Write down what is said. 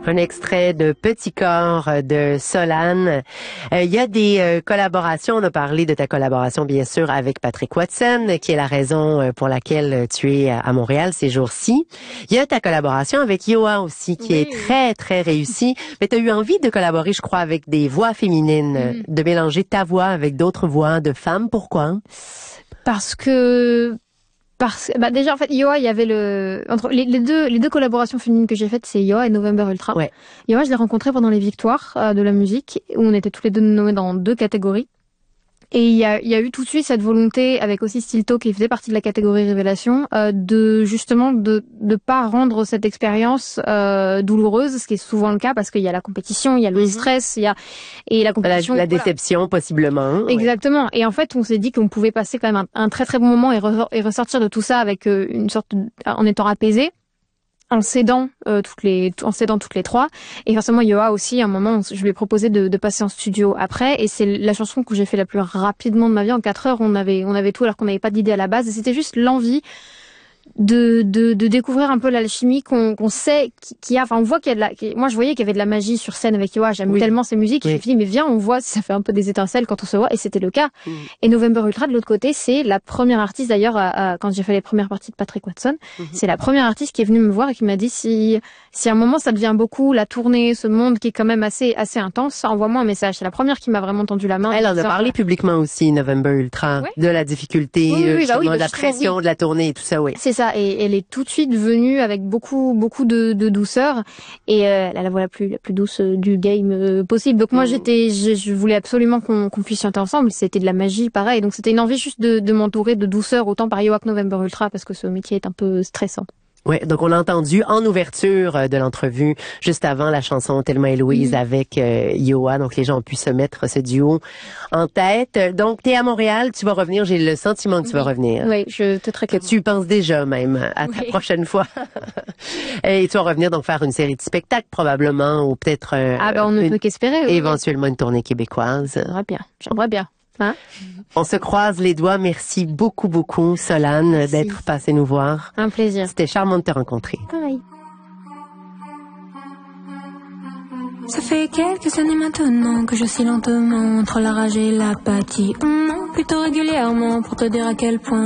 Un extrait de Petit corps de Solane. Il y a des collaborations. On a parlé de ta collaboration, bien sûr, avec Patrick Watson, qui est la raison pour laquelle tu es à Montréal ces jours-ci. Il y a ta collaboration avec Yoa aussi, qui est très, très réussie. Mais tu as eu envie de collaborer, je crois, avec des voix féminines, de mélanger ta voix avec d'autres voix de femmes. Pourquoi? Déjà en fait Yoa, il y avait entre les deux collaborations féminines que j'ai faites, c'est Yoa et November Ultra. Ouais. Yoa, je l'ai rencontré pendant les victoires de la musique, où on était tous les deux nommés dans 2 catégories. Et il y a eu tout de suite cette volonté, avec aussi Stilto qui faisait partie de la catégorie révélation, de pas rendre cette expérience douloureuse, ce qui est souvent le cas parce qu'il y a la compétition, il y a le stress, et la compétition, la déception possiblement. Exactement. Ouais. Et en fait, on s'est dit qu'on pouvait passer quand même un très très bon moment et ressortir de tout ça avec en étant apaisé. En s'aidant toutes les 3, et forcément Yoa aussi, à un moment je lui ai proposé de passer en studio après, et c'est la chanson que j'ai fait la plus rapidement de ma vie. En 4 heures on avait tout, alors qu'on n'avait pas d'idée à la base, et c'était juste l'envie de découvrir un peu l'alchimie qu'on sait qu'il y a. Enfin, on voit qu'il y a moi je voyais qu'il y avait de la magie sur scène avec Yoa. J'aime tellement ses musiques. Je me suis dit mais viens, on voit si ça fait un peu des étincelles quand on se voit, et c'était le cas. Et November Ultra de l'autre côté, c'est la première artiste d'ailleurs, quand j'ai fait les premières parties de Patrick Watson, c'est la première artiste qui est venue me voir et qui m'a dit si à un moment ça devient beaucoup, la tournée, ce monde qui est quand même assez intense, envoie-moi un message. C'est la première qui m'a vraiment tendu la main. Elle en a parlé publiquement aussi, November Ultra, de la difficulté, de la pression de la tournée et tout ça, C'est ça, et elle est tout de suite venue avec beaucoup de douceur, et elle a la voix la plus douce du game possible. Donc moi je voulais absolument qu'on puisse chanter ensemble. C'était de la magie, pareil. Donc c'était une envie juste de m'entourer de douceur, autant par Yoa que November Ultra, parce que ce métier est un peu stressant. Ouais, donc on l'a entendu en ouverture de l'entrevue, juste avant la chanson Thelma et Louise avec Yoa. Donc les gens ont pu se mettre ce duo en tête. Donc t'es à Montréal, tu vas revenir. J'ai le sentiment que tu vas revenir. Oui, je te très que tu penses déjà même à ta prochaine fois. Et tu vas revenir donc faire une série de spectacles probablement, ou peut-être on ne peut qu'espérer. Éventuellement une tournée québécoise. J'aimerais bien. Hein? On se croise les doigts. Merci beaucoup, Solane, d'être passée nous voir. Un plaisir. C'était charmant de te rencontrer. Pareil. Ça fait quelques années maintenant que je suis lentement entre la rage et l'apathie. Plutôt régulièrement pour te dire à quel point